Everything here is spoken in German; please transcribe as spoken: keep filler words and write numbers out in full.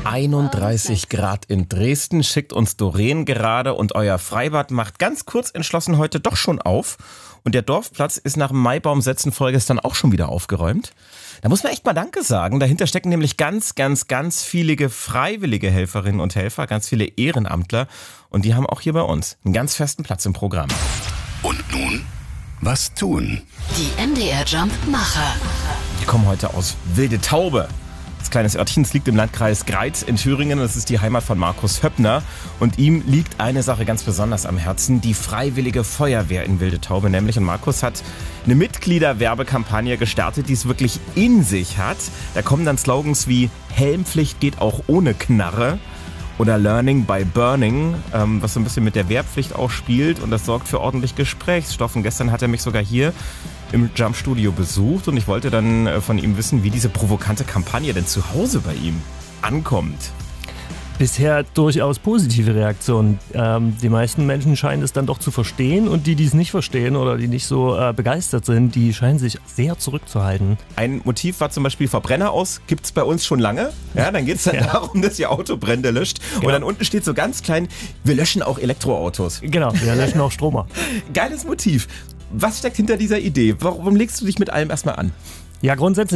einunddreißig Grad in Dresden, schickt uns Doreen gerade, und euer Freibad macht ganz kurz entschlossen heute doch schon auf. Und der Dorfplatz ist nach dem Maibaumsetzen vorgestern auch schon wieder aufgeräumt. Da muss man echt mal Danke sagen. Dahinter stecken nämlich ganz, ganz, ganz viele freiwillige Helferinnen und Helfer, ganz viele Ehrenamtler. Und die haben auch hier bei uns einen ganz festen Platz im Programm. Und nun, was tun? Die M D R Jump Macher. Die kommen heute aus Wilde Taube. Das kleine Örtchen liegt im Landkreis Greiz in Thüringen. Das ist die Heimat von Markus Höppner. Und ihm liegt eine Sache ganz besonders am Herzen: die Freiwillige Feuerwehr in Wilde Taube nämlich. Und Markus hat eine Mitgliederwerbekampagne gestartet, die es wirklich in sich hat. Da kommen dann Slogans wie Helmpflicht geht auch ohne Knarre oder Learning by Burning, ähm, was so ein bisschen mit der Wehrpflicht auch spielt. Und das sorgt für ordentlich Gesprächsstoff. Und gestern hat er mich sogar hier im Jump-Studio besucht, und ich wollte dann von ihm wissen, wie diese provokante Kampagne denn zu Hause bei ihm ankommt. Bisher durchaus positive Reaktionen. Ähm, die meisten Menschen scheinen es dann doch zu verstehen, und die, die es nicht verstehen oder die nicht so äh, begeistert sind, die scheinen sich sehr zurückzuhalten. Ein Motiv war zum Beispiel Verbrenner aus, gibt es bei uns schon lange. Ja, dann geht es dann ja. darum, dass ihr Auto Brände löscht. Genau. Und dann unten steht so ganz klein: wir löschen auch Elektroautos. Genau, wir löschen auch Stromer. Geiles Motiv. Was steckt hinter dieser Idee? Warum legst du dich mit allem erstmal an? Ja, grundsätzlich